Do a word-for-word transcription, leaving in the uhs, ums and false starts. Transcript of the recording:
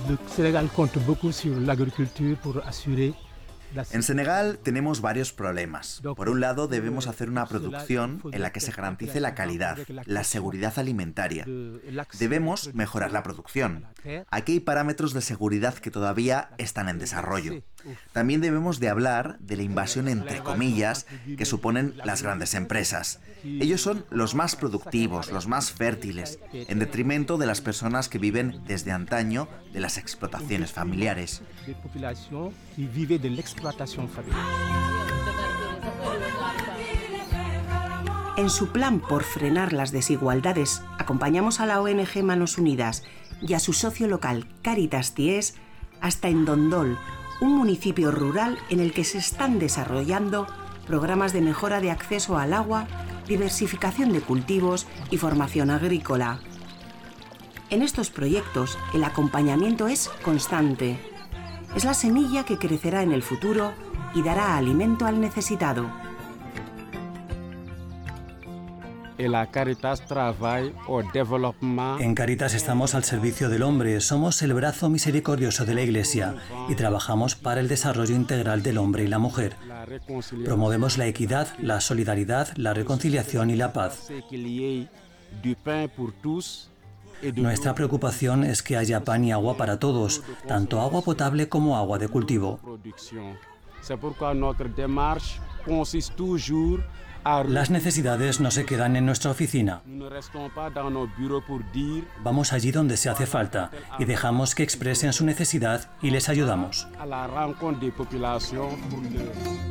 En Senegal tenemos varios problemas. Por un lado, debemos hacer una producción en la que se garantice la calidad, la seguridad alimentaria. Debemos mejorar la producción. Aquí hay parámetros de seguridad que todavía están en desarrollo. También debemos de hablar de la invasión entre comillas que suponen las grandes empresas. Ellos son los más productivos, los más fértiles, en detrimento de las personas que viven desde antaño de las explotaciones familiares. En su plan por frenar las desigualdades, acompañamos a la O N G Manos Unidas y a su socio local, Cáritas Ties, hasta en Dondol, un municipio rural en el que se están desarrollando programas de mejora de acceso al agua, diversificación de cultivos y formación agrícola. En estos proyectos, el acompañamiento es constante. Es la semilla que crecerá en el futuro y dará alimento al necesitado. En Cáritas estamos al servicio del hombre, somos el brazo misericordioso de la Iglesia y trabajamos para el desarrollo integral del hombre y la mujer. Promovemos la equidad, la solidaridad, la reconciliación y la paz. Nuestra preocupación es que haya pan y agua para todos, tanto agua potable como agua de cultivo. Las necesidades no se quedan en nuestra oficina. Vamos allí donde se hace falta y dejamos que expresen su necesidad y les ayudamos.